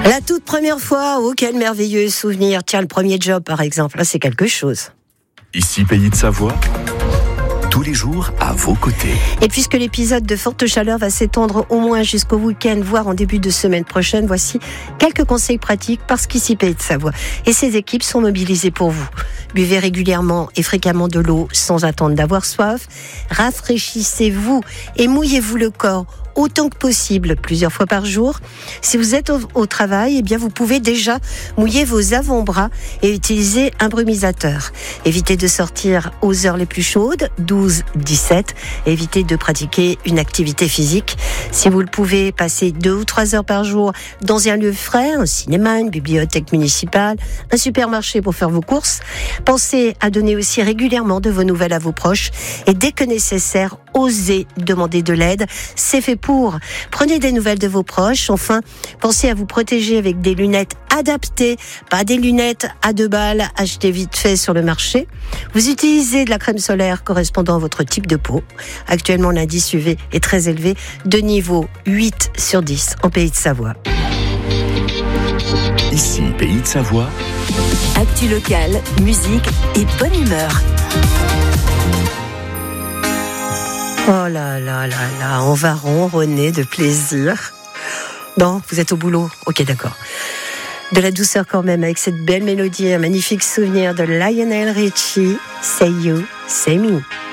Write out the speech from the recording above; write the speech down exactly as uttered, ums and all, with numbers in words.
La toute première fois, oh quel merveilleux souvenir. Tiens, le premier job par exemple, là c'est quelque chose. Ici Pays de Savoie, tous les jours à vos côtés. Et puisque l'épisode de Forte Chaleur va s'étendre au moins jusqu'au week-end, voire en début de semaine prochaine, voici quelques conseils pratiques parce qu'ici Pays de Savoie et ses équipes sont mobilisées pour vous. Buvez régulièrement et fréquemment de l'eau sans attendre d'avoir soif. Rafraîchissez-vous et mouillez-vous le corps autant que possible, plusieurs fois par jour. Si vous êtes au, au travail, eh bien vous pouvez déjà mouiller vos avant-bras et utiliser un brumisateur. Évitez de sortir aux heures les plus chaudes, douze dix-sept. Évitez de pratiquer une activité physique. Si vous le pouvez, passez deux ou trois heures par jour dans un lieu frais, un cinéma, une bibliothèque municipale, un supermarché pour faire vos courses. Pensez à donner aussi régulièrement de vos nouvelles à vos proches et dès que nécessaire, osez demander de l'aide. C'est fait pour. Prenez des nouvelles de vos proches. Enfin, pensez à vous protéger avec des lunettes adaptées, pas des lunettes à deux balles achetées vite fait sur le marché. Vous utilisez de la crème solaire correspondant à votre type de peau. Actuellement, l'indice U V est très élevé, de niveau huit sur dix en Pays de Savoie. Ici Pays de Savoie. Actu locale, musique et bonne humeur. Oh là là là là, on va ronronner de plaisir. Non, vous êtes au boulot. Ok, d'accord. De la douceur quand même avec cette belle mélodie, un magnifique souvenir de Lionel Richie. Say You, Say Me.